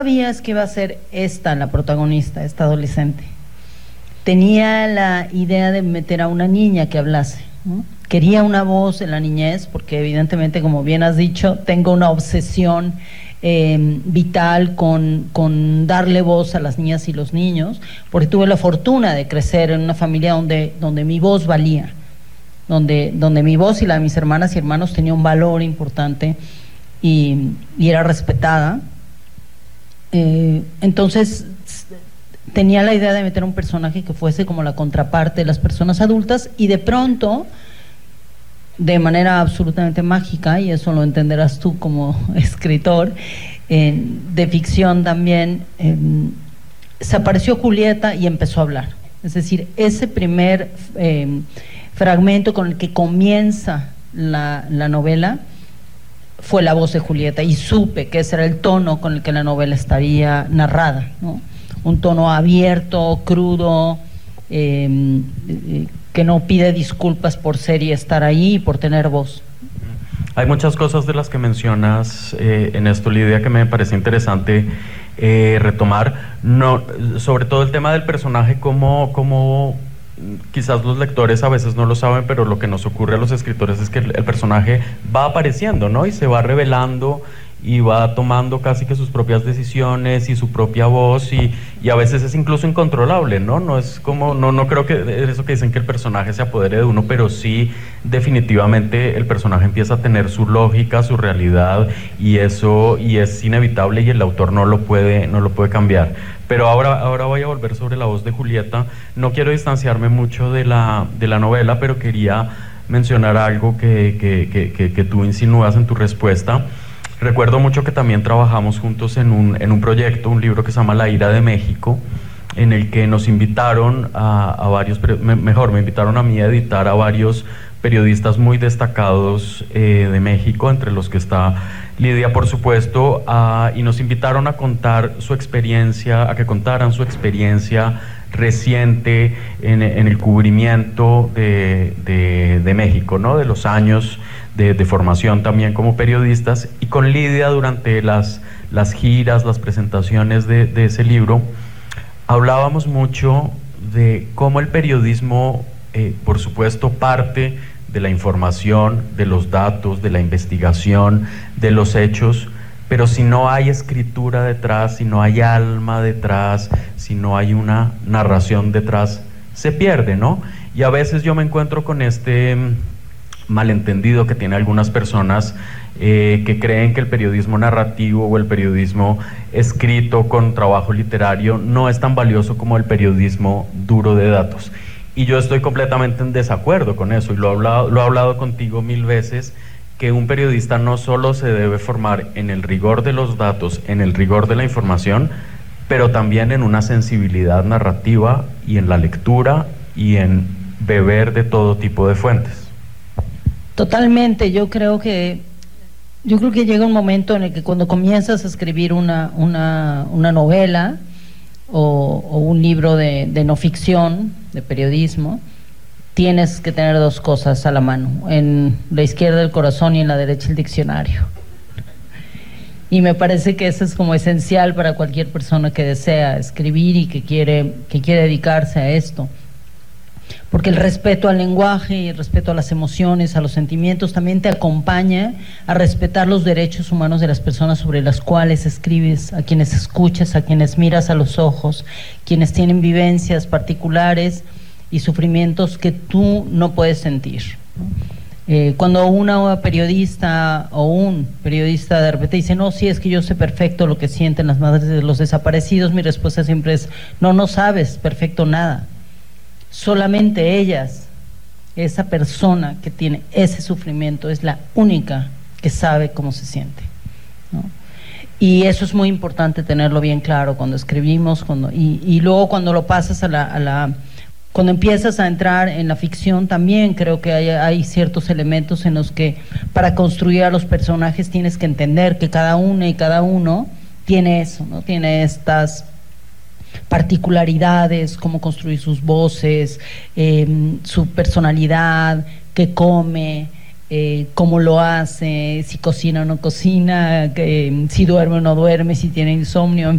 sabías que iba a ser esta la protagonista, esta adolescente. Tenía la idea de meter a una niña que hablase, ¿no? Quería una voz en la niñez, porque evidentemente, como bien has dicho, tengo una obsesión vital con darle voz a las niñas y los niños, porque tuve la fortuna de crecer en una familia donde mi voz valía, donde mi voz y la de mis hermanas y hermanos tenía un valor importante y era respetada. Entonces tenía la idea de meter un personaje que fuese como la contraparte de las personas adultas, y de pronto, de manera absolutamente mágica, y eso lo entenderás tú como escritor de ficción también, se apareció Julieta y empezó a hablar. Es decir, ese primer fragmento con el que comienza la novela fue la voz de Julieta, y supe que ese era el tono con el que la novela estaría narrada, ¿no? Un tono abierto, crudo, que no pide disculpas por ser y estar ahí y por tener voz. Hay muchas cosas de las que mencionas en esto, Lidia, que me parece interesante retomar. No, sobre todo el tema del personaje, como quizás los lectores a veces no lo saben, pero lo que nos ocurre a los escritores es que el personaje va apareciendo, ¿no? Y se va revelando y va tomando casi que sus propias decisiones y su propia voz, y a veces es incluso incontrolable, ¿no? No es como, no creo que eso que dicen que el personaje se apodere de uno, pero sí definitivamente el personaje empieza a tener su lógica, su realidad, y eso es inevitable, y el autor no lo puede cambiar. Pero ahora voy a volver sobre la voz de Julieta. No quiero distanciarme mucho de la novela, pero quería mencionar algo que tú insinúas en tu respuesta. Recuerdo mucho que también trabajamos juntos en un proyecto, un libro que se llama La Ira de México, en el que nos invitaron a varios, me invitaron a mí a editar a varios periodistas muy destacados de México, entre los que está Lidia, por supuesto, y nos invitaron a contar su experiencia, a que contaran su experiencia reciente en el cubrimiento de México, ¿no? De los años de formación también como periodistas. Y con Lidia, durante las giras, las presentaciones de ese libro, hablábamos mucho de cómo el periodismo, por supuesto, parte de la información, de los datos, de la investigación, de los hechos, pero si no hay escritura detrás, si no hay alma detrás, si no hay una narración detrás, se pierde, ¿no? Y a veces yo me encuentro con este malentendido que tienen algunas personas que creen que el periodismo narrativo o el periodismo escrito con trabajo literario no es tan valioso como el periodismo duro de datos. Y yo estoy completamente en desacuerdo con eso, y lo he hablado contigo mil veces, que un periodista no solo se debe formar en el rigor de los datos, en el rigor de la información, pero también en una sensibilidad narrativa y en la lectura y en beber de todo tipo de fuentes. Totalmente. Yo creo que llega un momento en el que cuando comienzas a escribir una novela o un libro de no ficción, de periodismo, tienes que tener dos cosas a la mano: en la izquierda el corazón y en la derecha el diccionario. Y me parece que eso es como esencial para cualquier persona que desea escribir y que quiere dedicarse a esto. Porque el respeto al lenguaje y el respeto a las emociones, a los sentimientos, también te acompaña a respetar los derechos humanos de las personas sobre las cuales escribes, a quienes escuchas, a quienes miras a los ojos, quienes tienen vivencias particulares y sufrimientos que tú no puedes sentir, ¿no? Cuando una periodista o un periodista de repente dice, no, sí, es que yo sé perfecto lo que sienten las madres de los desaparecidos, mi respuesta siempre es, no sabes perfecto nada. Solamente ellas, esa persona que tiene ese sufrimiento, es la única que sabe cómo se siente, ¿no? Y eso es muy importante tenerlo bien claro cuando escribimos, y luego cuando lo pasas cuando empiezas a entrar en la ficción también creo que hay ciertos elementos en los que para construir a los personajes tienes que entender que cada una y cada uno tiene eso, ¿no? Tiene estas particularidades, cómo construir sus voces, su personalidad, qué come, cómo lo hace, si cocina o no cocina, si duerme o no duerme, si tiene insomnio,